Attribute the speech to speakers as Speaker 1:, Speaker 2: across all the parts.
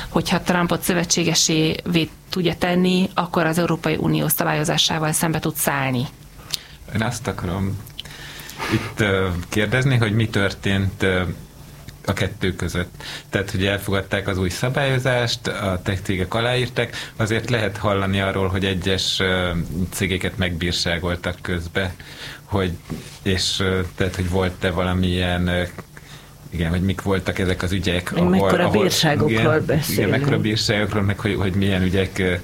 Speaker 1: hogyha Trumpot szövetségesévé tudja tenni, akkor az Európai Unió szabályozásával szembe tud szállni.
Speaker 2: Én azt akarom itt kérdezni, hogy mi történt a kettő között. Tehát, hogy elfogadták az új szabályozást, a tech cégek aláírták, azért lehet hallani arról, hogy egyes cégeket megbírságoltak közbe, tehát, hogy volt-e valamilyen, igen, hogy mik voltak ezek az ügyek.
Speaker 3: Mekkora bírságokról beszélünk. Igen,
Speaker 2: mekkora bírságokról, meg hogy milyen ügyek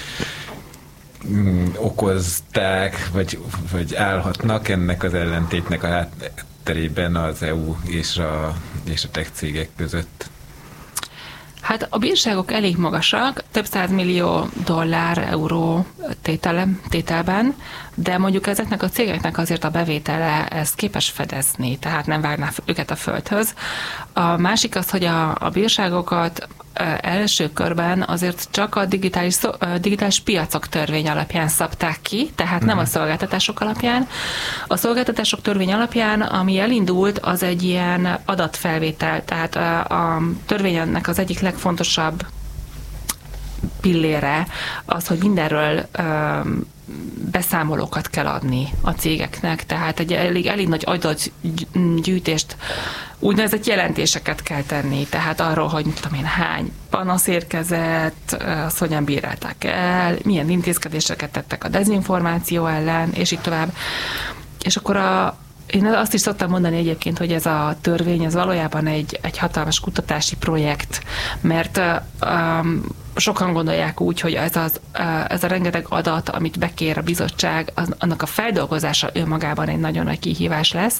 Speaker 2: okozták, vagy állhatnak ennek az ellentétnek a hátterében az EU és a tech cégek között.
Speaker 1: Hát a bírságok elég magasak, több 100 millió dollár, euró tételben, de mondjuk ezeknek a cégeknek azért a bevétele ezt képes fedezni, tehát nem vágná őket a földhöz. A másik az, hogy a bírságokat első körben azért csak a digitális piacok törvény alapján szabták ki, tehát nem a szolgáltatások alapján. A szolgáltatások törvény alapján, ami elindult, az egy ilyen adatfelvétel, tehát a törvénynek az egyik legfontosabb pillére az, hogy mindenről beszámolókat kell adni a cégeknek, tehát egy elég nagy adatgyűjtést, úgynevezett jelentéseket kell tenni, tehát arról, hogy hány panasz érkezett, azt hogyan bírálták el, milyen intézkedéseket tettek a dezinformáció ellen, és így tovább. És akkor én azt is szoktam mondani egyébként, hogy ez a törvény, ez valójában egy hatalmas kutatási projekt, mert sokan gondolják úgy, hogy ez a rengeteg adat, amit bekér a bizottság, annak a feldolgozása önmagában egy nagyon nagy kihívás lesz.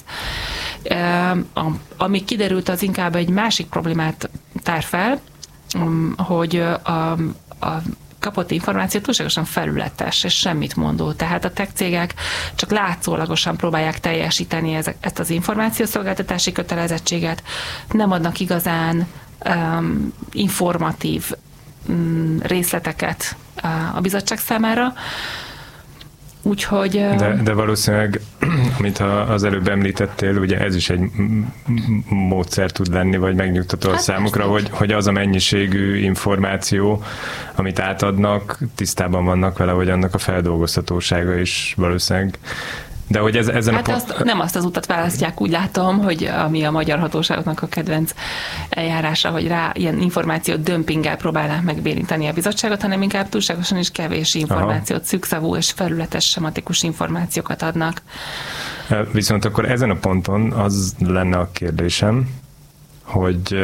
Speaker 1: Ami kiderült, az inkább egy másik problémát tár fel, hogy a kapott információ túlságosan felületes és semmit mondó. Tehát a tech cégek csak látszólagosan próbálják teljesíteni ezt az információszolgáltatási kötelezettséget, nem adnak igazán informatív részleteket a bizottság számára. Úgyhogy...
Speaker 4: De valószínűleg, amit az előbb említettél, ugye ez is egy módszer tud lenni, vagy megnyugtató a számukra, hogy az a mennyiségű információ, amit átadnak, tisztában vannak vele, hogy annak a feldolgozhatósága is valószínűleg. De hogy ezen
Speaker 1: nem azt az utat választják, úgy látom, hogy ami a magyar hatóságoknak a kedvenc eljárása, hogy rá ilyen információt dömpinggel próbálnák megbérinteni a bizottságot, hanem inkább túlságosan is kevés információt, szűkszavú és felületes, sematikus információkat adnak.
Speaker 4: Viszont akkor ezen a ponton az lenne a kérdésem, hogy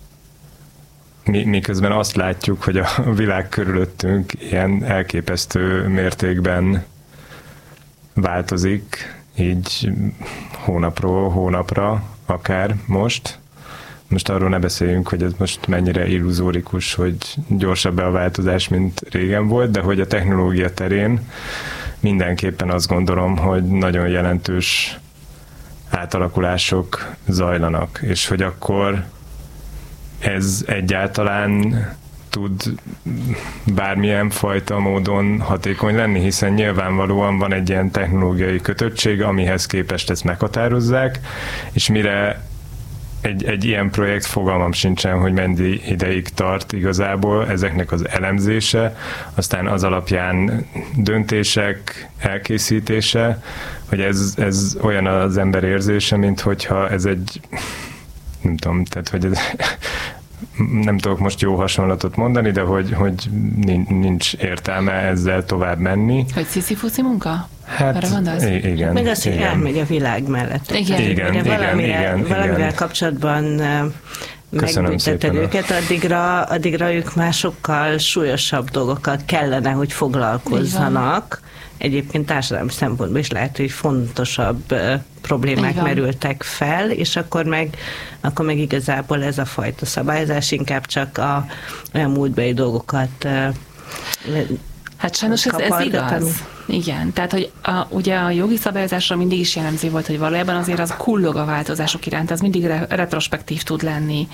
Speaker 4: miközben azt látjuk, hogy a világ körülöttünk ilyen elképesztő mértékben változik, így hónapról hónapra, akár most. Most arról ne beszéljünk, hogy ez most mennyire illuzórikus, hogy gyorsabb a változás, mint régen volt, de hogy a technológia terén mindenképpen azt gondolom, hogy nagyon jelentős átalakulások zajlanak, és hogy akkor ez egyáltalán tud bármilyen fajta módon hatékony lenni, hiszen nyilvánvalóan van egy ilyen technológiai kötöttség, amihez képest ezt meghatározzák, és mire egy ilyen projekt, fogalmam sincsen, hogy mennyi ideig tart igazából ezeknek az elemzése, aztán az alapján döntések elkészítése, hogy ez olyan az ember érzése, mint hogyha ez egy, nem tudom, tehát hogy ez nem tudok most jó hasonlatot mondani, de hogy nincs értelme ezzel tovább menni.
Speaker 1: Hogy sziszi-fuszi munka?
Speaker 4: Hát igen.
Speaker 3: Meg az, hogy elmegy a világ mellett.
Speaker 1: Igen.
Speaker 3: Valamivel kapcsolatban megbünteted őket, addigra ők már sokkal súlyosabb dolgokkal kellene, hogy foglalkozzanak. Egyébként társadalmi szempontból is lehet, hogy fontosabb problémák merültek fel, és akkor meg igazából ez a fajta szabályozás inkább csak olyan múltbeli dolgokat
Speaker 1: hát sajnos ez igaz. Igen, tehát hogy ugye a jogi szabályozásra mindig is jellemző volt, hogy valójában azért az kullog a változások iránt, az mindig retrospektív tud lenni.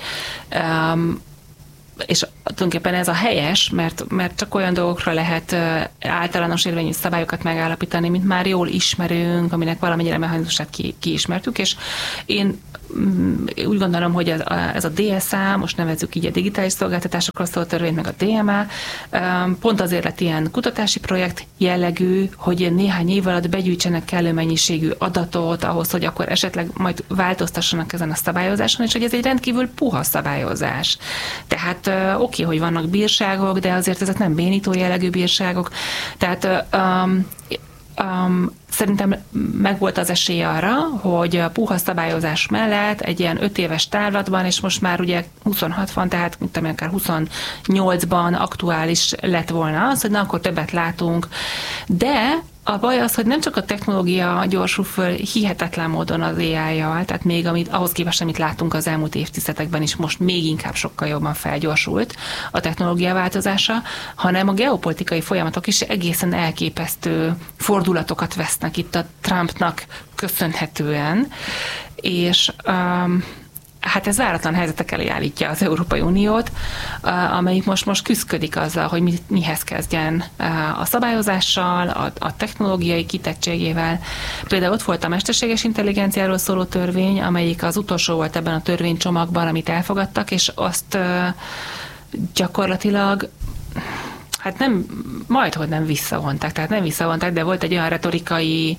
Speaker 1: És tulajdonképpen ez a helyes, mert csak olyan dolgokra lehet általános érvényű szabályokat megállapítani, mint már jól ismerünk, aminek valamennyire mechanizmusát kiismertük, és én úgy gondolom, hogy ez a DSA, most nevezzük így a digitális szolgáltatásokról szóló törvény, meg a DMA, pont azért lett ilyen kutatási projekt jellegű, hogy néhány év alatt begyűjtsenek kellő mennyiségű adatot ahhoz, hogy akkor esetleg majd változtassanak ezen a szabályozáson, és hogy ez egy rendkívül puha szabályozás. Tehát oké, hogy vannak bírságok, de azért ezek nem bénító jellegű bírságok. Tehát szerintem megvolt az esély arra, hogy a puha szabályozás mellett egy ilyen 5 éves távlatban, és most már ugye 26 van, tehát mint amilyen akár 28-ban aktuális lett volna az, hogy na, akkor többet látunk. De a baj az, hogy nem csak a technológia gyorsul föl hihetetlen módon az AI-jal, tehát még ahhoz képest, amit látunk az elmúlt évtizedekben is, most még inkább sokkal jobban felgyorsult a technológia változása, hanem a geopolitikai folyamatok is egészen elképesztő fordulatokat vesznek itt a Trumpnak köszönhetően, és hát ez váratlan helyzetek elé állítja az Európai Uniót, amelyik most küszködik azzal, hogy mihez kezdjen a szabályozással, a technológiai kitettségével. Például ott volt a mesterséges intelligenciáról szóló törvény, amelyik az utolsó volt ebben a törvénycsomagban, amit elfogadtak, és azt gyakorlatilag hát majdhogy nem visszavonták, tehát nem visszavonták, de volt egy olyan retorikai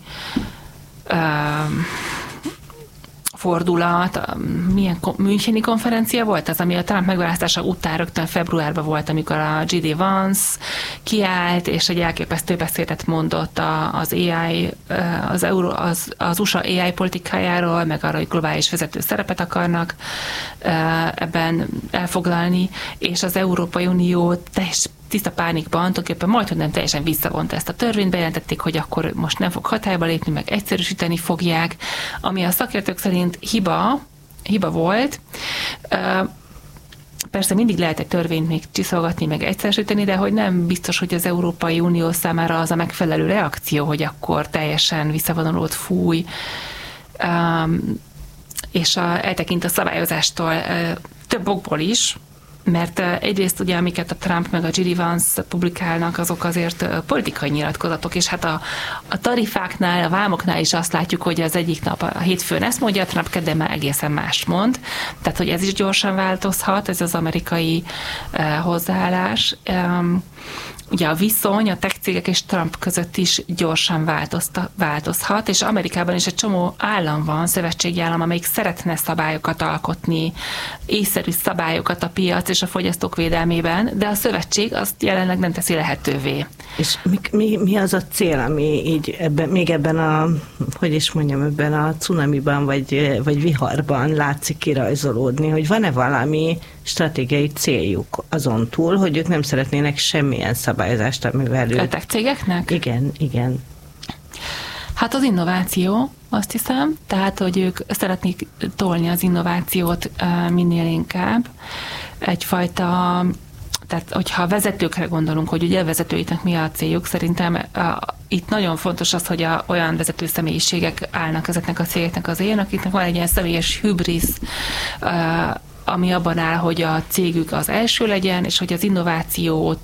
Speaker 1: fordulat, milyen Müncheni konferencia volt az, ami a Trump megválasztása után rögtön februárban volt, amikor a J.D. Vance kiállt, és egy elképesztő beszédet mondott az AI, az USA AI politikájáról, meg arra, hogy globális vezető szerepet akarnak ebben elfoglalni, és az Európai Unió tiszta pánikban, tulajdonképpen majdhogy nem teljesen visszavonta ezt a törvényt, bejelentették, hogy akkor most nem fog hatályba lépni, meg egyszerűsíteni fogják, ami a szakértők szerint hiba volt. Persze mindig lehet egy törvényt még csiszolgatni, meg egyszerűsíteni, de hogy nem biztos, hogy az Európai Unió számára az a megfelelő reakció, hogy akkor teljesen visszavonulót fúj, és eltekint a szabályozástól több okból is, mert egyrészt ugye, amiket a Trump meg a J.D. Vance publikálnak, azok azért politikai nyilatkozatok, és hát a tarifáknál, a vámoknál is azt látjuk, hogy az egyik nap a hétfőn ezt mondja, a Trump kedden már egészen más mond, tehát hogy ez is gyorsan változhat, ez az amerikai hozzáállás. Ugye a viszony a tech cégek és Trump között is gyorsan változhat, és Amerikában is egy csomó állam van, szövetségi állam, amelyik szeretne szabályokat alkotni, észszerű szabályokat a piac és a fogyasztók védelmében, de a szövetség azt jelenleg nem teszi lehetővé.
Speaker 3: És mi az a cél, ami így ebben a cunamiban vagy viharban látszik kirajzolódni, hogy van-e valami stratégiai céljuk azon túl, hogy ők nem szeretnének semmilyen szabályozást, amivel ők...
Speaker 1: A tech cégeknek?
Speaker 3: Igen.
Speaker 1: Hát az innováció, azt hiszem, tehát, hogy ők szeretnék tolni az innovációt minél inkább. Egyfajta, tehát hogyha a vezetőkre gondolunk, hogy ugye a vezetőiknek mi a céljuk, szerintem itt nagyon fontos az, hogy olyan vezető személyiségek állnak ezeknek a cégeknek az élen, akiknek van egy ilyen személyes hübrisz, ami abban áll, hogy a cégük az első legyen, és hogy az innováció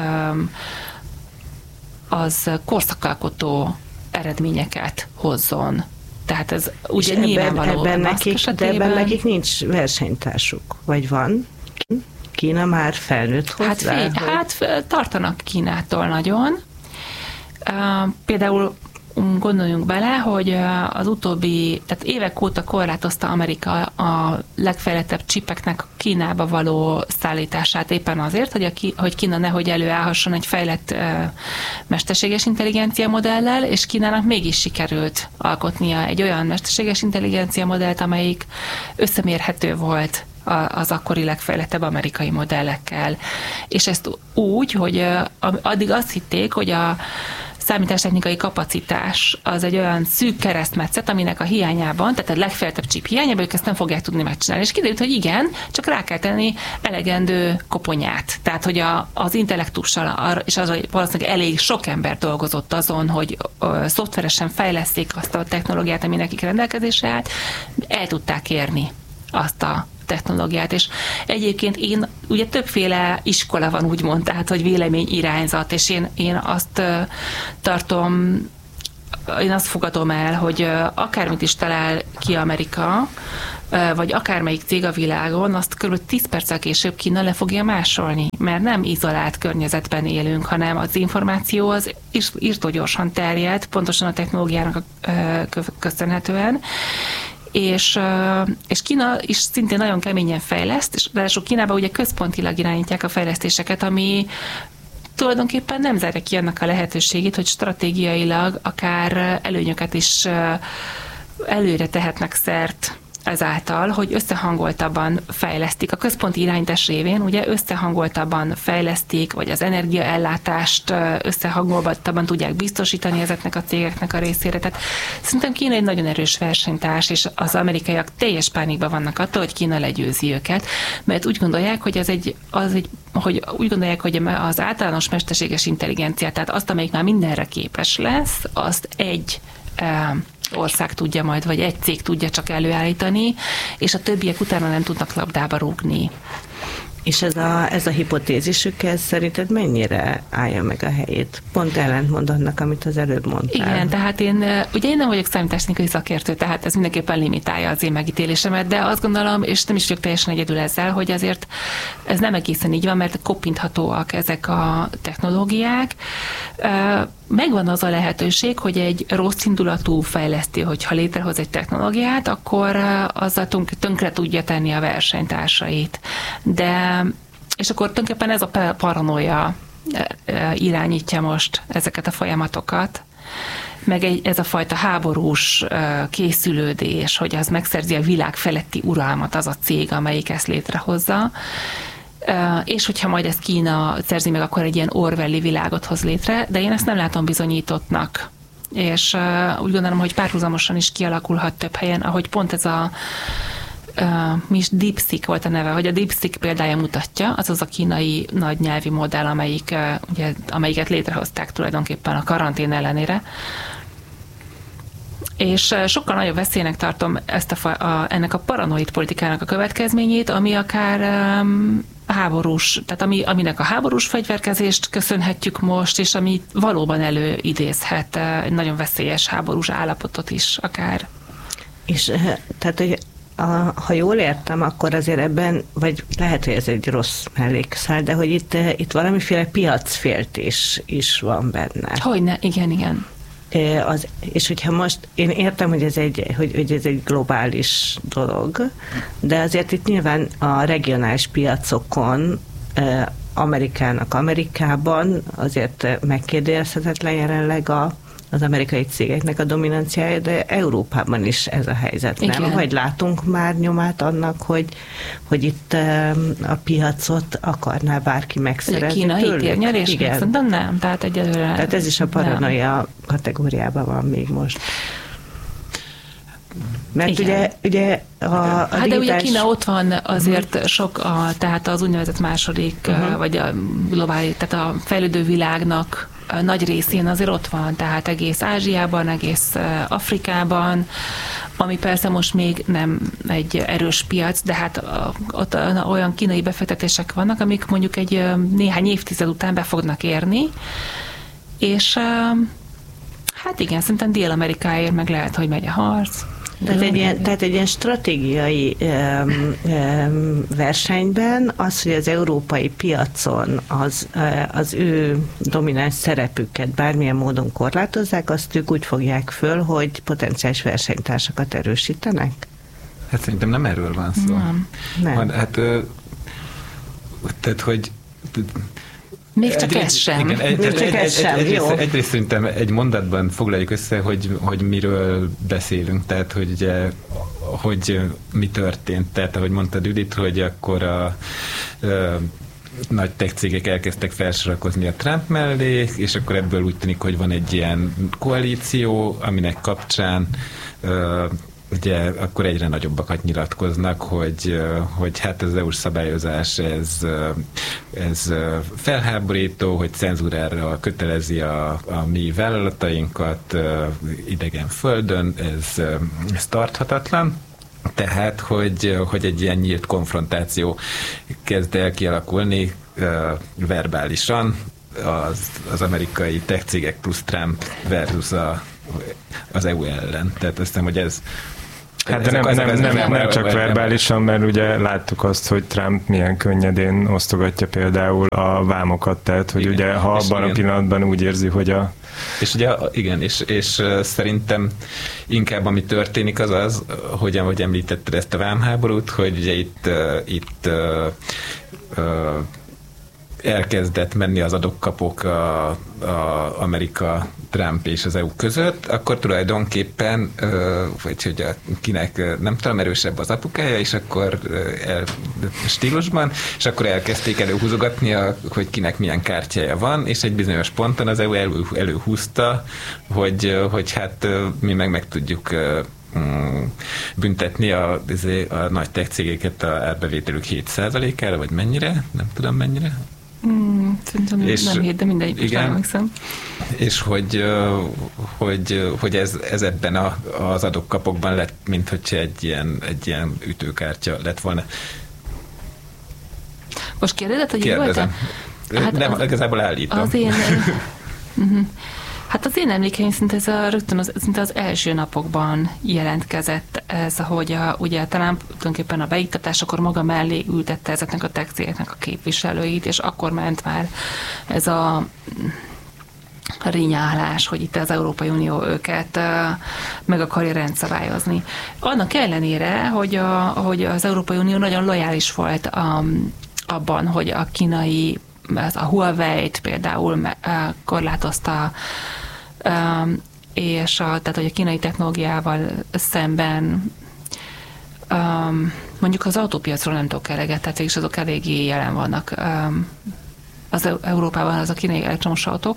Speaker 1: az korszakalkotó eredményeket hozzon. Tehát ez ugye nyilvánvaló.
Speaker 3: Ebben nekik nincs versenytársuk, vagy van? Kína már felnőtt hozzá?
Speaker 1: Hát tartanak Kínától nagyon. Például gondoljunk bele, hogy az utóbbi, tehát évek óta korlátozta Amerika a legfejlettebb csipeknek Kínába való szállítását éppen azért, hogy Kína nehogy előállhasson egy fejlett mesterséges intelligencia modellel, és Kínának mégis sikerült alkotnia egy olyan mesterséges intelligencia modellt, amelyik összemérhető volt az akkori legfejlettebb amerikai modellekkel. És ezt úgy, hogy addig azt hitték, hogy a számítástechnikai kapacitás az egy olyan szűk keresztmetszet, aminek a hiányában, tehát a legfejlettebb chip hiányában ők ezt nem fogják tudni megcsinálni. És kiderült, hogy igen, csak rá kell tenni elegendő koponyát. Tehát, hogy az intellektussal, és az, hogy valószínűleg elég sok ember dolgozott azon, hogy szoftveresen fejleszték azt a technológiát, ami nekik rendelkezésre állt, el tudták érni azt a technológiát, és egyébként ugye többféle iskola van, úgymond, tehát, hogy véleményirányzat, és én azt én azt fogadom el, hogy akármit is talál ki Amerika, vagy akármelyik cég a világon, azt kb. 10 perccel később Kína le fogja másolni, mert nem izolált környezetben élünk, hanem az információ az írtó gyorsan terjed, pontosan a technológiának köszönhetően, és Kína is szintén nagyon keményen fejleszt, és ráadásul Kínában ugye központilag irányítják a fejlesztéseket, ami tulajdonképpen nem zárja ki annak a lehetőségét, hogy stratégiailag akár előnyöket is előre tehetnek szert ezáltal, hogy összehangoltabban fejlesztik. A központi irányítás révén ugye összehangoltabban fejlesztik, vagy az energiaellátást összehangoltabban tudják biztosítani ezeknek a cégeknek a részére. Tehát szerintem Kína egy nagyon erős versenytárs, és az amerikaiak teljes pánikban vannak attól, hogy Kína legyőzi őket, mert úgy gondolják, hogy úgy gondolják, hogy az általános mesterséges intelligenciát, tehát azt, amelyik már mindenre képes lesz, azt egy ország tudja majd, vagy egy cég tudja csak előállítani, és a többiek utána nem tudnak labdába rúgni.
Speaker 3: És ez a hipotézisük, ez szerinted mennyire állja meg a helyét? Pont ellentmond annak, amit az előbb mondtál.
Speaker 1: Igen, tehát én nem vagyok számítástechnikai szakértő, tehát ez mindenképpen limitálja az én megítélésemet, de azt gondolom, és nem is vagyok teljesen egyedül ezzel, hogy azért ez nem egészen így van, mert koppinthatóak ezek a technológiák. Megvan az a lehetőség, hogy egy rossz indulatú fejlesztő, hogyha létrehoz egy technológiát, akkor azzal tönkre tudja tenni a versenytársait. És akkor tulajdonképpen ez a paranoia irányítja most ezeket a folyamatokat, meg ez a fajta háborús készülődés, hogy az megszerzi a világ feletti uralmat az a cég, amelyik ezt létrehozza, és hogyha majd ezt Kína szerzi meg, akkor egy ilyen Orwelli világot hoz létre, de én ezt nem látom bizonyítottnak. És úgy gondolom, hogy párhuzamosan is kialakulhat több helyen, ahogy pont ez a DeepSeek volt a neve, hogy a DeepSeek példája mutatja, az a kínai nagy nyelvi modell, amelyiket létrehozták tulajdonképpen a karantén ellenére. És sokkal nagyobb veszélynek tartom ennek a paranoid politikának a következményét, ami akár háborús, tehát aminek a háborús fegyverkezést köszönhetjük most, és ami valóban előidézhet egy nagyon veszélyes háborús állapotot is akár.
Speaker 3: És tehát, hogy ha jól értem, akkor azért ebben, vagy lehet, hogy ez egy rossz mellékszál, de hogy itt valamiféle piacféltés is van benne.
Speaker 1: Hogyne, igen.
Speaker 3: És hogyha most, én értem, hogy ez egy globális dolog, de azért itt nyilván a regionális piacokon Amerikában azért megkérdőjelezhetetlen jelenleg az amerikai cégeknek a dominanciája, de Európában is ez a helyzet, nem? Igen. Vagy látunk már nyomát annak, hogy itt a piacot akarná bárki megszerezni
Speaker 1: tőlük? Kínai térnyerésnek? Szerintem nem. Tehát egyelőre...
Speaker 3: Tehát ez is a paranoia kategóriában van még most. Mert ugye
Speaker 1: de ugye Kína ott van azért sok, tehát az úgynevezett második, vagy a globális, tehát a fejlődő világnak nagy részén azért ott van, tehát egész Ázsiában, egész Afrikában, ami persze most még nem egy erős piac, de hát ott olyan kínai befektetések vannak, amik mondjuk egy néhány évtized után be fognak érni, és hát igen, szerintem Dél-Amerikáért meg lehet, hogy megy a harc.
Speaker 3: Tehát egy ilyen stratégiai versenyben az, hogy az európai piacon az ő domináns szerepüket bármilyen módon korlátozzák, azt ők úgy fogják föl, hogy potenciális versenytársakat erősítenek?
Speaker 2: Hát szerintem nem erről van szó.
Speaker 3: Nem.
Speaker 2: Hát, tehát, hogy...
Speaker 1: Még csak ez sem.
Speaker 2: Egyrészt szerintem egy mondatban foglaljuk össze, hogy miről beszélünk, tehát hogy mi történt. Tehát ahogy mondtad, Judit, hogy akkor a nagy tech cégek elkezdtek felsorakozni a Trump mellé, és akkor ebből úgy tűnik, hogy van egy ilyen koalíció, aminek kapcsán ugye akkor egyre nagyobbakat nyilatkoznak, hogy hát az EU-s szabályozás ez felháborító, hogy cenzúrára kötelezi a mi vállalatainkat idegen földön, ez tarthatatlan. Tehát, hogy egy ilyen nyílt konfrontáció kezd el kialakulni verbálisan az amerikai tech cégek plusz Trump versus az EU ellen. Tehát azt hiszem, hogy
Speaker 4: Hát de nem csak verbálisan, mert ugye láttuk azt, hogy Trump milyen könnyedén osztogatja például a vámokat, tehát hogy igen, ugye ha abban a pillanatban úgy érzi, hogy
Speaker 2: És ugye igen, és szerintem inkább ami történik az, hogy említetted ezt a vámháborút, hogy ugye itt elkezdett menni az adok-kapok a Amerika, Trump és az EU között, akkor tulajdonképpen, vagy hogy kinek nem tudom, erősebb az apukája, és akkor stílusban, és akkor elkezdték előhúzogatni, hogy kinek milyen kártyája van, és egy bizonyos ponton az EU előhúzta, hogy hát mi meg tudjuk büntetni a nagy tech cégeket a árbevételük 7%-ára, vagy mennyire? Nem tudom mennyire.
Speaker 1: Szerintem nem hét, de mindegy, most nem emlékszem.
Speaker 2: És hogy ez ebben az adok-kapokban lett, mint hogyha egy ilyen ütőkártya lett volna.
Speaker 1: Most kérdezed, hogy
Speaker 2: kérdezem. Hát nem, igazából állítom.
Speaker 1: Az én... Hát az én emlékeim szinte az első napokban jelentkezett ez, hogy ugye talán tulajdonképpen a beiktatásakor maga mellé ültette ezeknek a tech cégeknek a képviselőit, és akkor ment már ez a rinyálás, hogy itt az Európai Unió őket meg akarja rendszabályozni. Annak ellenére, hogy az Európai Unió nagyon lojális volt abban, hogy a kínai, a Huawei-t például korlátozta, és tehát, hogy a kínai technológiával szemben mondjuk az autópiacról nem tudok eleget, tehát végig azok eléggé jelen vannak az Európában, az a kínai elektromos autók.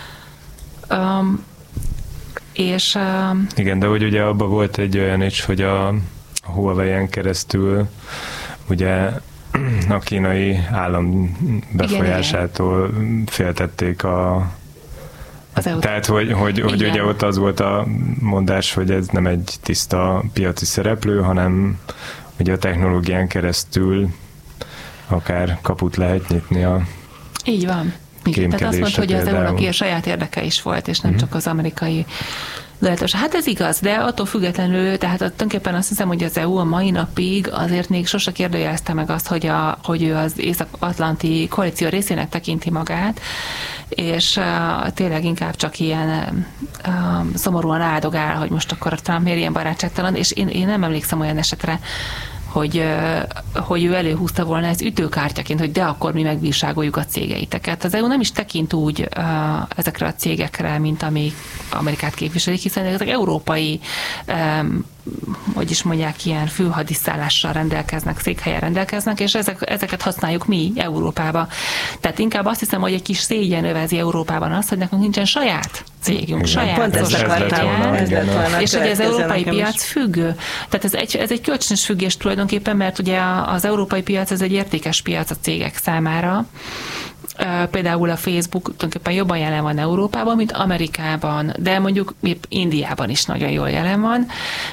Speaker 1: És
Speaker 4: igen, de hogy ugye abban volt egy olyan is, hogy a Huawei-en keresztül ugye a kínai állam befolyásától féltették tehát, hogy ugye ott az volt a mondás, hogy ez nem egy tiszta piaci szereplő, hanem ugye a technológián keresztül akár kaput lehet nyitni a
Speaker 1: így van. Tehát azt mondta, hogy az EU-nak ilyen saját érdeke is volt, és nem csak az amerikai lehetőség. Hát ez igaz, de attól függetlenül, tehát tulajdonképpen azt hiszem, hogy az EU a mai napig azért még sose kérdőjelezte meg azt, hogy ő az Észak-Atlanti koalíció részének tekinti magát, és tényleg inkább csak ilyen szomorúan áldogál, hogy most akkor a Trump miért ilyen barátságtalan, és én nem emlékszem olyan esetre, hogy ő előhúzta volna ez ütőkártyaként, hogy de akkor mi megbírságoljuk a cégeiteket. Az EU nem is tekint úgy ezekre a cégekre, mint ami Amerikát képviselik, hiszen ezek európai, hogy is mondják, ilyen főhadiszállással rendelkeznek, székhelyen rendelkeznek, és ezeket használjuk mi Európába. Tehát inkább azt hiszem, hogy egy kis szégyen övezi Európában azt, hogy nekünk nincsen saját cégünk, saját és hogy az európai piac függő. Tehát ez egy kölcsönös függés tulajdonképpen, mert ugye az európai piac ez egy értékes piac a cégek számára. Például a Facebook tulajdonképpen jobban jelen van Európában, mint Amerikában, de mondjuk Indiában is nagyon jól jelen van.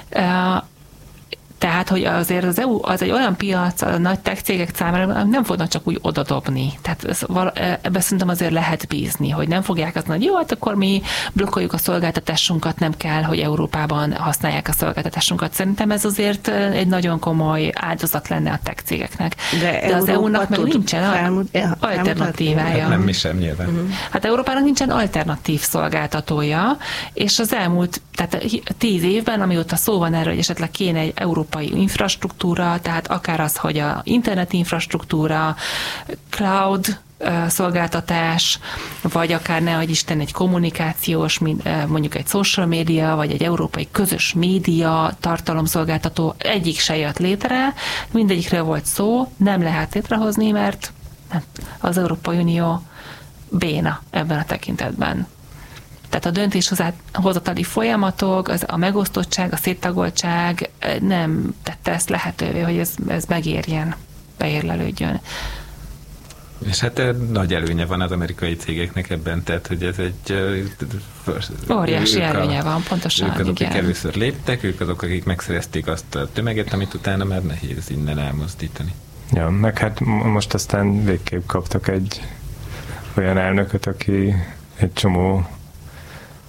Speaker 1: Tehát, hogy azért az EU az egy olyan piac a nagy tech cégek számára, nem fognak csak úgy odadobni. Tehát ebben szerintem azért lehet bízni, hogy nem fogják azt mondani, hogy jó, hát akkor mi blokkoljuk a szolgáltatásunkat, nem kell, hogy Európában használják a szolgáltatásunkat. Szerintem ez azért egy nagyon komoly áldozat lenne a tech cégeknek. De az EU-nak meg nincsen alternatívája.
Speaker 2: Nem mi sem nyilván.
Speaker 1: Hát Európának nincsen alternatív szolgáltatója, és az elmúlt, tehát 10 évben, amióta szó van erről, hogy esetleg kéne egy európai infrastruktúra, tehát akár az, hogy a internet infrastruktúra, cloud szolgáltatás, vagy akár nehogy Isten egy kommunikációs, mondjuk egy social media, vagy egy európai közös média tartalomszolgáltató, egyik se jött létre, mindegyikről volt szó, nem lehet létrehozni, mert az Európai Unió béna ebben a tekintetben. Tehát a döntéshozatali folyamatok, a megosztottság, a széttagoltság nem tette ezt lehetővé, hogy ez megérjen, beérlelődjön.
Speaker 2: És hát nagy előnye van az amerikai cégeknek ebben, tehát hogy ez egy...
Speaker 1: óriási előnye van, pontosan.
Speaker 2: Ők azok, akik először léptek, ők azok, akik megszerezték azt a tömeget, amit utána már nehéz innen elmozdítani.
Speaker 4: Ja, meg hát most aztán végképp kaptak egy olyan elnököt, aki egy csomó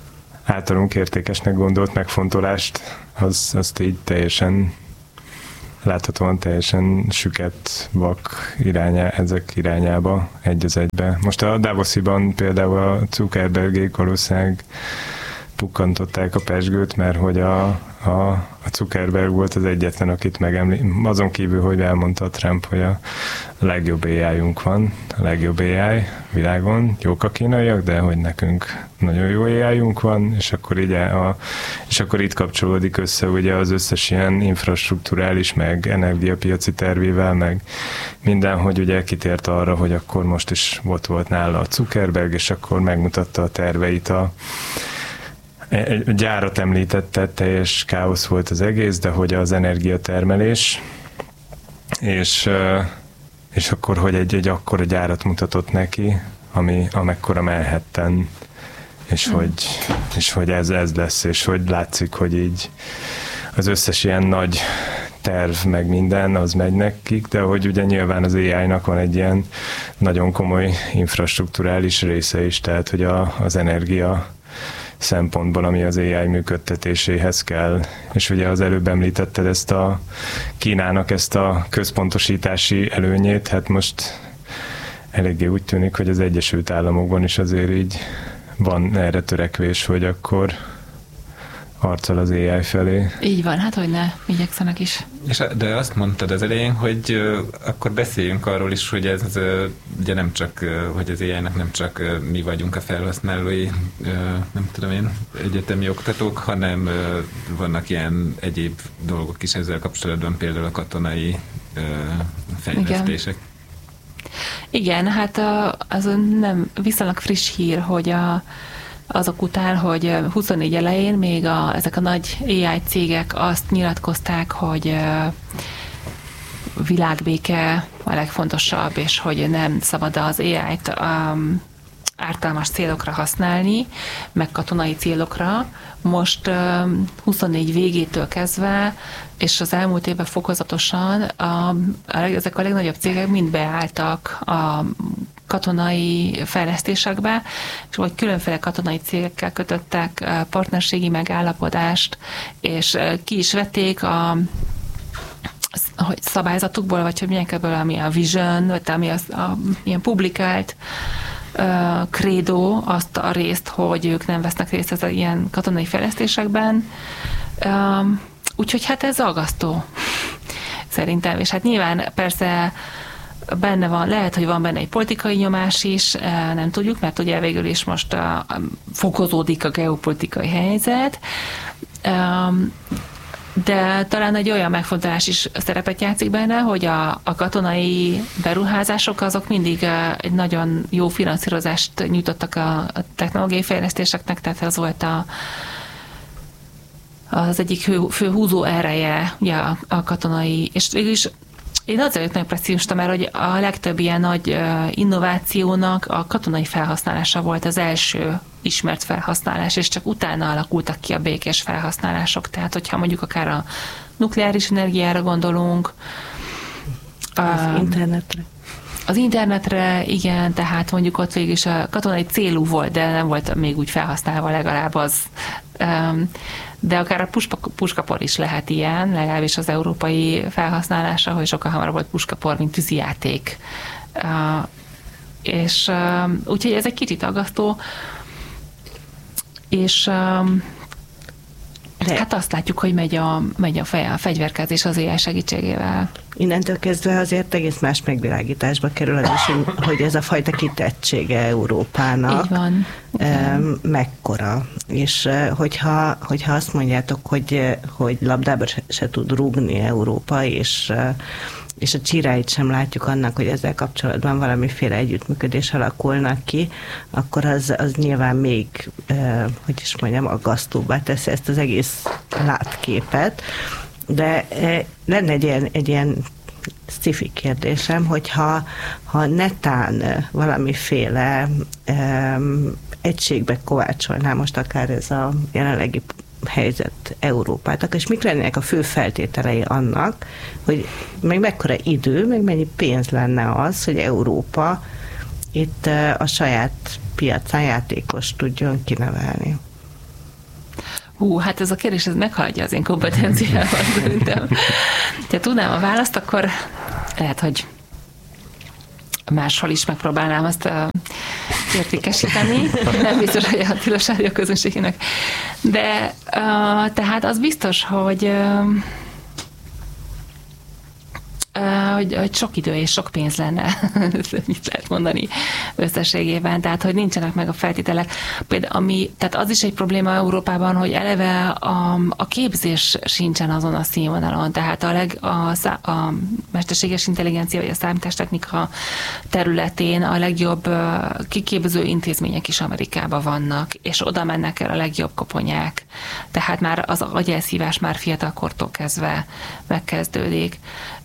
Speaker 4: általunk értékesnek gondolt megfontolást, azt így teljesen láthatóan teljesen süket vak ezek irányába egy az egybe. Most a Davosiban például a Zuckerbergék valószínűleg pukkantották a pezsgőt, mert hogy a Zuckerberg volt az egyetlen, akit azon kívül, hogy elmondta Trump, hogy a legjobb AI-unk van, a legjobb AI világon, jók a kínaiak, de hogy nekünk nagyon jó AI-unk van, és akkor itt kapcsolódik össze ugye az összes ilyen infrastrukturális, meg energiapiaci tervével, meg minden, hogy ugye kitért arra, hogy akkor most is ott volt nála a Zuckerberg, és akkor megmutatta a terveit a gyárat említette, teljes káosz volt az egész, de hogy az energiatermelés, és akkor, hogy egy akkora gyárat mutatott neki, amekkora Manhattan, és hogy ez lesz, és hogy látszik, hogy így az összes ilyen nagy terv, meg minden, az megy nekik, de hogy ugye nyilván az AI-nak van egy ilyen nagyon komoly infrastrukturális része is, tehát hogy az energia szempontból, ami az AI működtetéséhez kell. És ugye az előbb említetted Kínának ezt a központosítási előnyét, hát most eléggé úgy tűnik, hogy az Egyesült Államokban is azért így van erre törekvés, hogy akkor harcol az AI felé.
Speaker 1: Így van, hát hogy ne, igyekszenek is.
Speaker 2: De azt mondtad az elején, hogy akkor beszéljünk arról is, hogy ez ugye nem csak, hogy az AI-nak nem csak mi vagyunk a felhasználói, nem tudom én, egyetemi oktatók, hanem vannak ilyen egyéb dolgok is ezzel kapcsolatban, például a katonai fejlesztések.
Speaker 1: Igen, hát az nem viszonylag friss hír, hogy azok után, hogy 24 elején még ezek a nagy AI cégek azt nyilatkozták, hogy világbéke a legfontosabb, és hogy nem szabad az AI-t ártalmas célokra használni, meg katonai célokra. Most 24 végétől kezdve, és az elmúlt évben fokozatosan ezek a legnagyobb cégek mind beálltak a katonai fejlesztésekbe, és vagy különféle katonai cégekkel kötöttek partnerségi megállapodást, és ki is vették hogy szabályzatukból, vagy hogy milyenkből, ami a Vision, vagy ami ilyen publikált credo, azt a részt, hogy ők nem vesznek részt az ilyen katonai fejlesztésekben. Úgyhogy hát ez aggasztó szerintem, és hát nyilván persze benne van, lehet, hogy van benne egy politikai nyomás is, nem tudjuk, mert ugye végül is most fokozódik a geopolitikai helyzet, de talán egy olyan megfontolás is szerepet játszik benne, hogy a katonai beruházások azok mindig egy nagyon jó finanszírozást nyújtottak a technológiai fejlesztéseknek, tehát ez volt az egyik fő húzó ereje ugye a katonai, és végülis én azért nagyon presszionista, mert hogy a legtöbb ilyen nagy innovációnak a katonai felhasználása volt az első ismert felhasználás, és csak utána alakultak ki a békés felhasználások. Tehát, hogyha mondjuk akár a nukleáris energiára gondolunk,
Speaker 3: az internetre.
Speaker 1: Az internetre, igen, tehát mondjuk ott végül is a katonai célú volt, de nem volt még úgy felhasználva legalább az. De akár a puskapor is lehet ilyen, legalábbis az európai felhasználása, hogy sokkal hamarabb volt puskapor, mint tűzijáték. És úgyhogy ez egy kicsit aggasztó, és hát azt látjuk, hogy megy a fegyverkezés az AI segítségével.
Speaker 3: Innentől kezdve azért egész más megvilágításba kerül az is, hogy ez a fajta kitettsége Európának.
Speaker 1: Így van.
Speaker 3: Mekkora. És hogyha azt mondjátok, hogy labdába se tud rúgni Európa, és a csiráit sem látjuk annak, hogy ezzel kapcsolatban valamiféle együttműködés alakulnak ki, akkor az nyilván még, hogy is mondjam, aggasztóbbá teszi ezt az egész látképet. De lenne egy ilyen sci-fi kérdésem, hogyha netán valamiféle egységbe kovácsolná most akár ez a jelenlegi helyzet Európát, akkor és mik lennének a fő feltételei annak, hogy meg mekkora idő, meg mennyi pénz lenne az, hogy Európa itt a saját piacán játékos tudjon kinevelni?
Speaker 1: Hát ez a kérdés, ez meghaladja az én kompetenciámat szerintem. Ha tudnám a választ, akkor lehet, hogy máshol is megpróbálnám azt értékesíteni. Nem biztos, hogy a tilos rádió közönségének. De tehát az biztos, hogy sok idő és sok pénz lenne, mit lehet mondani összességében, tehát hogy nincsenek meg a feltételek. Például tehát az is egy probléma Európában, hogy eleve a képzés sincsen azon a színvonalon, tehát a mesterséges intelligencia vagy a számítástechnika területén a legjobb kiképző intézmények is Amerikában vannak, és oda mennek el a legjobb koponyák. Tehát már az agyelszívás már fiatalkortól kezdve megkezdődik.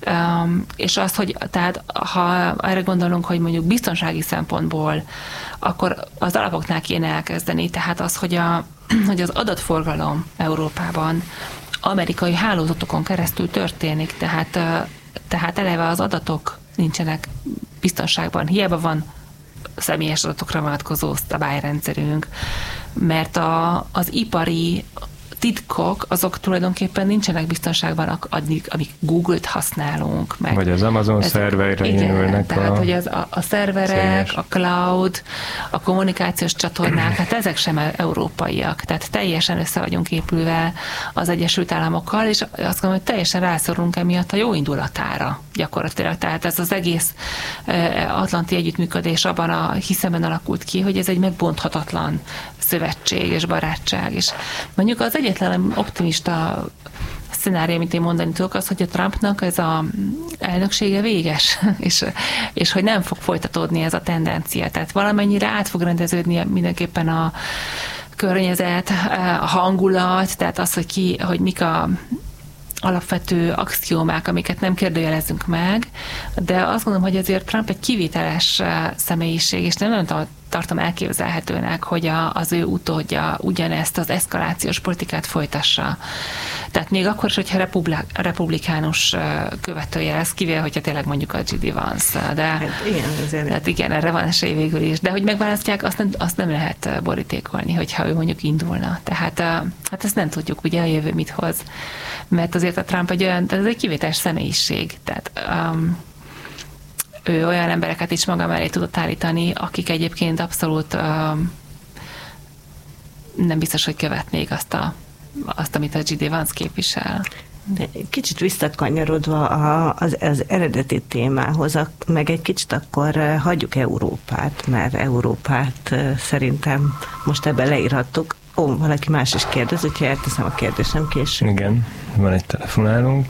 Speaker 1: És az, hogy tehát ha erre gondolunk, hogy mondjuk biztonsági szempontból, akkor az alapoknál kéne elkezdeni, tehát az, hogy az adatforgalom Európában amerikai hálózatokon keresztül történik, tehát eleve az adatok nincsenek biztonságban. Hiába van személyes adatokra vonatkozó szabályrendszerünk, mert az ipari titkok, azok tulajdonképpen nincsenek biztonságban addig, amíg Google-t használunk. Meg
Speaker 4: vagy az Amazon szerverre nyúlnak.
Speaker 1: Tehát, hogy a szerverek, a cloud, a kommunikációs csatornák, hát ezek sem európaiak. Tehát teljesen össze vagyunk épülve az Egyesült Államokkal, és azt gondolom, hogy teljesen rászorulunk emiatt a jó indulatára gyakorlatilag. Tehát ez az egész atlanti együttműködés abban a hiszemben alakult ki, hogy ez egy megbonthatatlan szövetség és barátság. És mondjuk az egyetlen optimista szenárió, amit én mondani tudok, az, hogy a Trumpnak ez a elnöksége véges, és hogy nem fog folytatódni ez a tendencia. Tehát valamennyire át fog rendeződni mindenképpen a környezet, a hangulat, tehát az, hogy mik a alapvető axiómák, amiket nem kérdőjelezünk meg, de azt gondolom, hogy azért Trump egy kivételes személyiség, és nem tartom elképzelhetőnek, hogy az ő utódja ugyanezt az eszkalációs politikát folytassa. Tehát még akkor is, hogyha republikánus követője lesz, kivéve, hogyha tényleg mondjuk a J.D. Vance. De
Speaker 3: hát igen,
Speaker 1: tehát igen, erre van esély végül is. De hogy megválasztják, azt nem lehet borítékolni, hogyha ő mondjuk indulna. Tehát hát ezt nem tudjuk, ugye a jövő mit hoz. Mert azért a Trump ez egy kivételes személyiség. Tehát ő olyan embereket is maga mellé tudott állítani, akik egyébként abszolút nem biztos, hogy követnék azt amit a J.D. Vance képvisel.
Speaker 3: De kicsit visszakanyarodva az eredeti témához, meg egy kicsit akkor hagyjuk Európát, mert Európát szerintem most ebben leírhattuk. Valaki más is kérdez, úgyhogy elteszem a kérdésem később.
Speaker 4: Igen, van egy telefonálunk.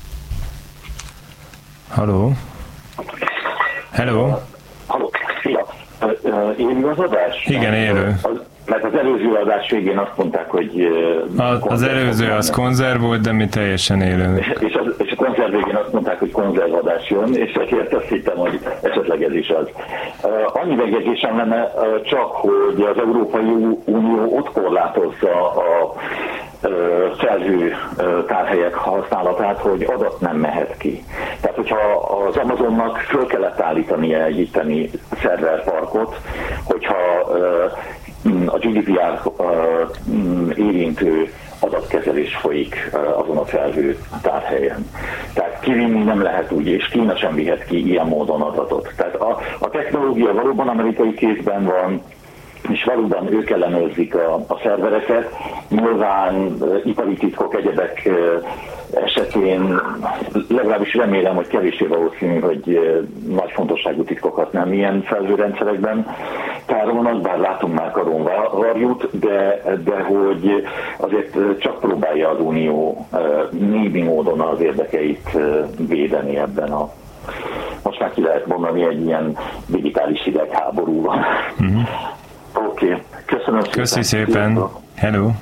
Speaker 4: Halló? Hello?
Speaker 5: Halló, szia! Élő az adás?
Speaker 4: Igen, élő.
Speaker 5: Mert az előző adás végén azt mondták, hogy...
Speaker 4: Az előző az konzerv volt, de mi teljesen élő.
Speaker 5: És a konzerv végén azt mondták, hogy konzervadás jön, és ezért azt hittem, hogy esetleg ez is az. Annyi megjegyzésem lenne csak, hogy az Európai Unió ott korlátozza a felhő tárhelyek használatát, hogy adat nem mehet ki. Tehát, hogyha az Amazonnak föl kellett állítania egy itteni szerverparkot, hogyha a GDPR érintő adatkezelés folyik azon a felhő tárhelyen. Tehát kivinni nem lehet úgy, és Kína sem vihet ki ilyen módon adatot. Tehát a technológia valóban amerikai kézben van, és valóban ők ellenőrzik a szervereket. Nyilván ipari titkok, egyebek esetén legalábbis remélem, hogy kevéssé valószínű, hogy nagy fontosságú titkokat nem ilyen felhőrendszerekben tárolnak, bár látunk már karonvarjút, de hogy azért csak próbálja az Unió némi módon az érdekeit védeni ebben most már ki lehet mondani, egy ilyen digitális hidegháborúban. Mm-hmm. Oké. Köszönöm szépen.
Speaker 4: Köszi szépen. Hello.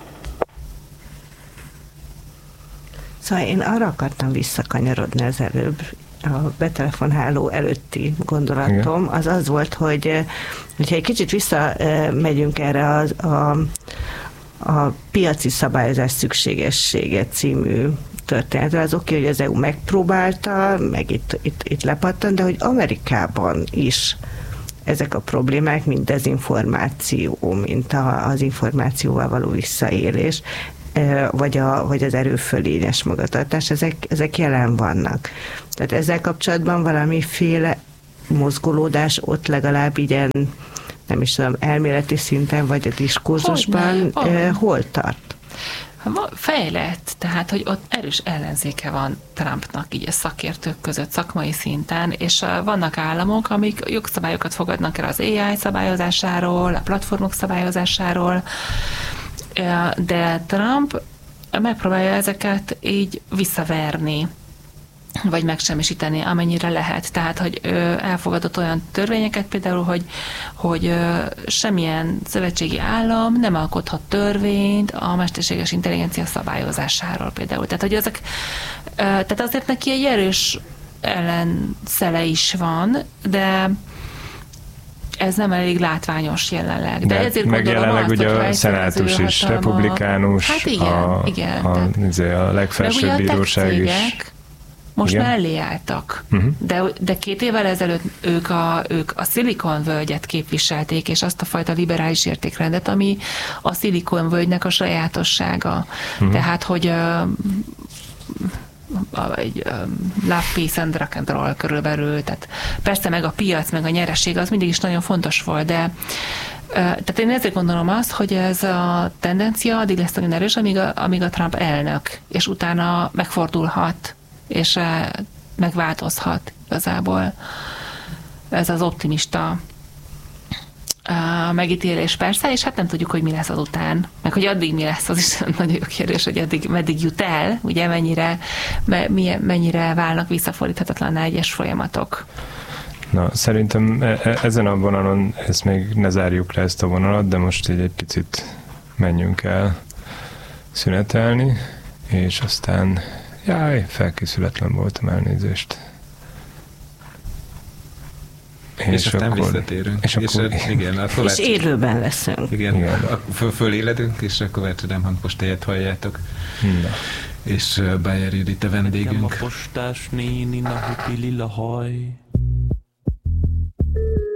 Speaker 3: Szóval én arra akartam visszakanyarodni az előbb, a betelefonáló előtti gondolatom, az volt, hogy hogyha egy kicsit visszamegyünk erre a piaci szabályozás szükségessége című történetre, az oké, hogy az EU megpróbálta, meg itt lepattant, de hogy Amerikában is ezek a problémák, mint dezinformáció, mint az információval való visszaélés, vagy az erőfölényes magatartás, ezek jelen vannak. Tehát ezzel kapcsolatban valamiféle mozgolódás ott legalább ilyen, nem is tudom, elméleti szinten, vagy a diskurzusban hol tart?
Speaker 1: Fejlett, tehát, hogy ott erős ellenzéke van Trumpnak így a szakértők között szakmai szinten, és vannak államok, amik jogszabályokat fogadnak el az AI szabályozásáról, a platformok szabályozásáról, de Trump megpróbálja ezeket így visszaverni, vagy megsemmisíteni, amennyire lehet. Tehát, hogy elfogadott olyan törvényeket például, hogy semmilyen szövetségi állam nem alkothat törvényt a mesterséges intelligencia szabályozásáról például. Tehát, hogy tehát azért neki egy erős ellenszele is van, de ez nem elég látványos jelenleg. De ezért
Speaker 4: meg jelenleg ugye a szenátus is republikánus,
Speaker 1: hát igen.
Speaker 4: A legfelsőbb bíróság is.
Speaker 1: Most mellé álltak. De 2 évvel ezelőtt ők a Silicon völgyet képviselték, és azt a fajta liberális értékrendet, ami a Silicon völgynek a sajátossága. Tehát, hogy love, peace and rock and roll körülbelül. Tehát persze meg a piac, meg a nyereség az mindig is nagyon fontos volt, de tehát én ezért gondolom azt, hogy ez a tendencia addig lesz nagyon erős, amíg a Trump elnök, és utána megfordulhat, és megváltozhat igazából. Ez az optimista megítélés persze, és hát nem tudjuk, hogy mi lesz azután. Meg hogy addig mi lesz, az is nagyon jó kérdés, hogy meddig jut el, ugye mennyire válnak visszafordíthatatlanná egyes folyamatok.
Speaker 4: Na, szerintem ezen a vonalon, ezt még ne zárjuk le ezt a vonalat, de most egy picit menjünk el szünetelni, és aztán felkészületlen voltam, elnézést.
Speaker 2: És aztán akkor visszatérünk. És
Speaker 3: élőben leszünk.
Speaker 2: Igen. Föléledünk, és a Kovács Ádám hangpostáját halljátok.
Speaker 4: Na.
Speaker 2: És Bájer Judit a vendégünk.
Speaker 6: Nekem a postás néni, na hupi lila haj.